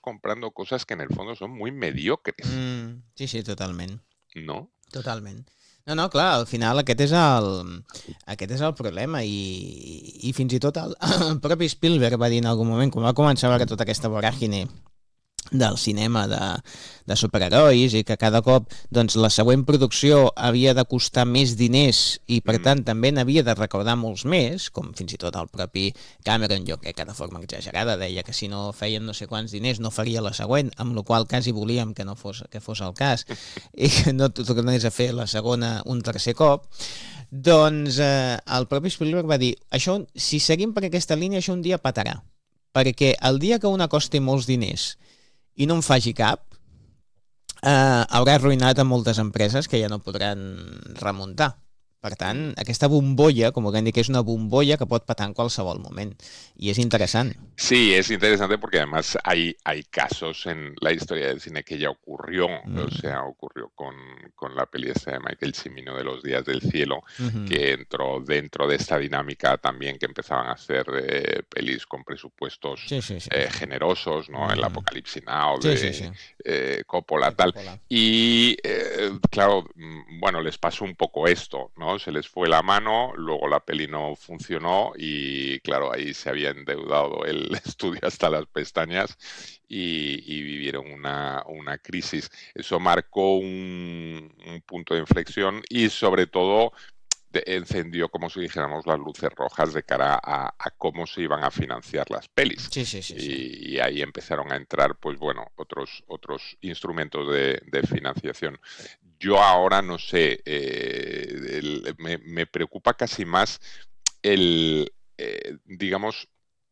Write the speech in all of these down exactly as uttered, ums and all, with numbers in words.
comprando cosas que en el fondo son muy mediocres, Mm, sí, sí, totalment. ¿no? Totalment. No, no, clar, al final aquest és el, aquest és el problema i, i fins i tot el, el propi Spielberg va dir en algun moment, quan va començar a veure tota aquesta voràgine del cinema de, de superherois i que cada cop doncs, la següent producció havia de costar més diners i per Mm. tant també n'havia de recaudar molts més, com fins i tot el propi Cameron, jo crec que de forma exagerada deia que si no feien no sé quants diners no faria la següent, amb la qual quasi volíem que no fos, que fos el cas i que no tornés a fer la segona un tercer cop. Doncs eh, el propi Spielberg va dir, això, si seguim per aquesta línia això un dia patarà, perquè el dia que una costi molts diners i no en faci cap, eh, haurà arruïnat a moltes empreses que ja no podran remuntar. Per tant, aquesta bombolla, com hem dit, que és una bombolla que pot patar en qualsevol moment. I és interessant. Sí, es interesante porque además hay, hay casos en la historia del cine que ya ocurrió, Mm. o sea, ocurrió con, con la peli esta de Michael Cimino de Los Días del Cielo, Mhm. que entró dentro de esta dinámica también que empezaban a hacer eh, pelis con presupuestos Sí, sí, sí. eh, generosos, ¿no? El Mm. Apocalipsis Now Sí, de sí, sí. eh, Coppola, De tal. Coppola. Y eh, claro, mm, bueno, les pasó un poco esto, ¿no? Se les fue la mano, luego la peli no funcionó y claro, ahí se había endeudado el estudio hasta las pestañas y, y vivieron una, una crisis. Eso marcó un, un punto de inflexión y sobre todo de- encendió, como si dijéramos, las luces rojas de cara a, a cómo se iban a financiar las pelis. Sí, sí, sí. sí. Y, y ahí empezaron a entrar, pues bueno, otros, otros instrumentos de, de financiación. Yo ahora no sé, eh, el- me, me preocupa casi más el, eh, digamos,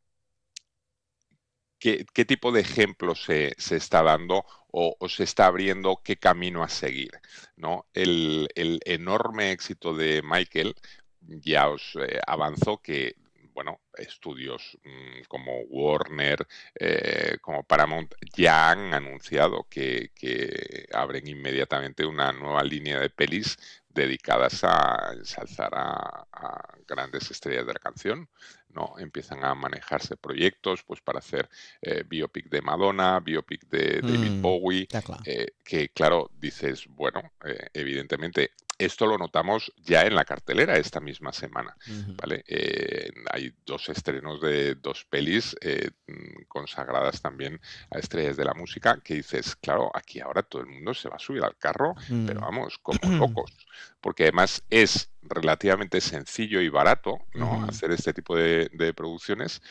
qué, qué tipo de ejemplo se, se está dando o, o se está abriendo, qué camino a seguir, ¿no? El, el enorme éxito de Michael ya os eh, avanzó que, bueno, estudios mm, como Warner, eh, como Paramount, ya han anunciado que, que abren inmediatamente una nueva línea de pelis dedicadas a ensalzar a, a grandes estrellas de la canción, ¿no? Empiezan a manejarse proyectos pues para hacer eh, biopic de Madonna, biopic de David Mm, Bowie, está clar. eh, que claro, dices, bueno, eh, evidentemente esto lo notamos ya en la cartelera esta misma semana, Mhm. ¿vale? Eh, hay dos estrenos de dos pelis eh, mm, consagradas también a estrellas de la música que dices, claro, aquí ahora todo el mundo se va a subir al carro, pero Mm. vamos, como locos, porque además es relativamente sencillo y barato, ¿no? Mhm. Hacer este tipo de, de producciones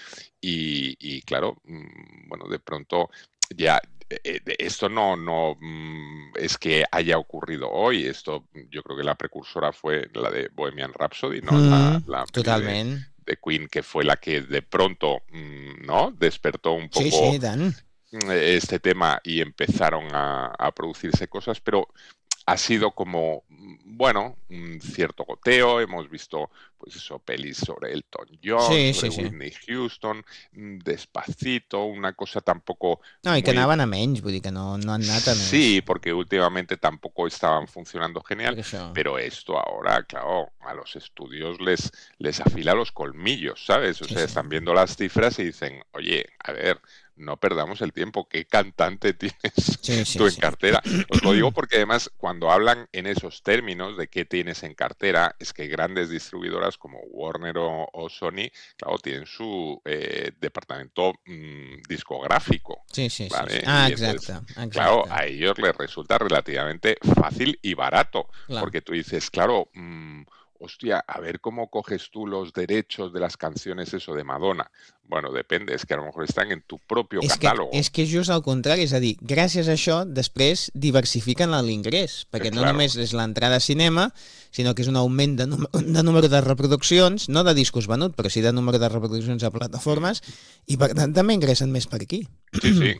y, y, claro, mm, bueno, de pronto ya eh, de- esto no, no mm, es que haya ocurrido hoy, esto yo creo que la precursora fue la de Bohemian Rhapsody, ¿no? La, Mm, la peli de, totalment. de Queen que fue la que de pronto, mm, ¿no? Despertó un Sí, sí, poco i tant. mm, este tema y empezaron a, a producirse cosas, pero ha sido como, mm, bueno, un cierto goteo, hemos visto, pues eso, pelis sobre Elton John, Sí, sobre sí, sí. Whitney Houston, mm, Despacito, una cosa tampoco No, i que muy... anaven a menys, vull dir que no, no han anat a més. Sí, porque últimamente tampoco estaban funcionando genial, Per això. pero esto ahora, claro, a los estudios les, les afila los colmillos, ¿sabes? O Sí, sea, sí. están viendo las cifras y dicen, oye, a ver, no perdamos el tiempo, ¿qué cantante tienes Sí, sí, tú en sí. cartera? Os lo digo porque además cuando hablan en esos términos de qué tienes en cartera, es que grandes distribuidoras como Warner o, o Sony, claro, tienen su eh, departamento mm, discográfico, Sí, sí, sí. sí. ¿vale? Ah, Y exacte, entonces, claro, exacte. a ellos les resulta relativamente fácil y barato, Clar. porque tú dices, claro, mmm, hostia, a ver cómo coges tú los derechos de las canciones, eso de Madonna. Bueno, depende, es que a lo mejor están en tu propio És que, catálogo. és que és just al contrari, és a dir, gràcies a això després diversifiquen l'ingrés, perquè no Claro. només és l'entrada a cinema, sinó que és un augment de, número, de número de reproduccions, no de discos venuts, però sí de número de reproduccions a plataformes, i per tant també ingressen més per aquí. Sí, sí.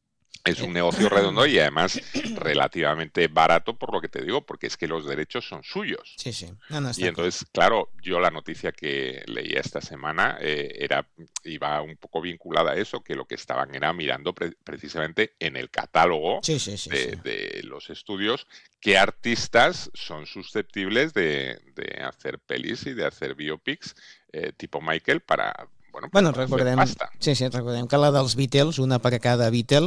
Es un negocio redondo y además relativamente barato por lo que te digo, porque es que los derechos son suyos. Sí, sí. No, no, Y està clar. entonces, claro, yo la noticia que leía esta semana eh, era, iba un poco vinculada a eso, que lo que estaban era mirando pre- precisamente en el catálogo Sí, sí, sí. de, sí. de los estudios qué artistas son susceptibles de, de hacer pelis y de hacer biopics eh, tipo Michael para, bueno, pues Bueno, para hacer recordem, pasta. sí, sí, recordem que la dels Beatles, una per a cada Beatle,